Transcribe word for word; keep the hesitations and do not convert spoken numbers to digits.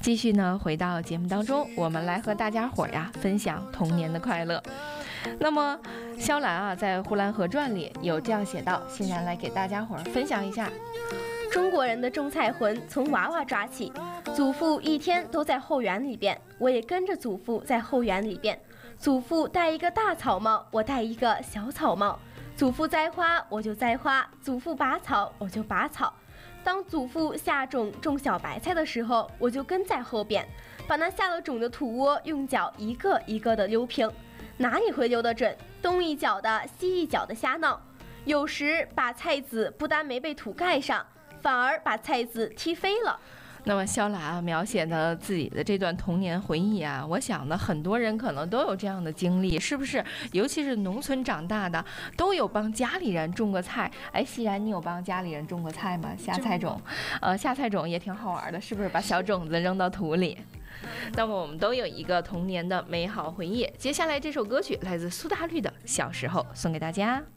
继续呢，回到节目当中，我们来和大家伙呀分享童年的快乐。那么萧兰啊，在《呼兰河传》里有这样写道，欣然来给大家伙分享一下。 中国人的种菜魂从娃娃抓起，祖父一天都在后园里边，我也跟着祖父在后园里边。祖父戴一个大草帽，我戴一个小草帽。祖父栽花，我就栽花；祖父拔草，我就拔草。当祖父下种种小白菜的时候，我就跟在后边，把那下了种的土窝用脚一个一个的溜平，哪里会溜得准，东一脚的西一脚的瞎闹，有时把菜籽不但没被土盖上，反而把菜籽踢飞了。 那么萧兰啊描写的自己的这段童年回忆啊，我想呢很多人可能都有这样的经历，是不是？尤其是农村长大的，都有帮家里人种过菜。哎，熙然，你有帮家里人种过菜吗？下菜种，呃，下菜种也挺好玩的，是不是？把小种子扔到土里。那么我们都有一个童年的美好回忆。接下来这首歌曲来自苏打绿的《小时候》，送给大家。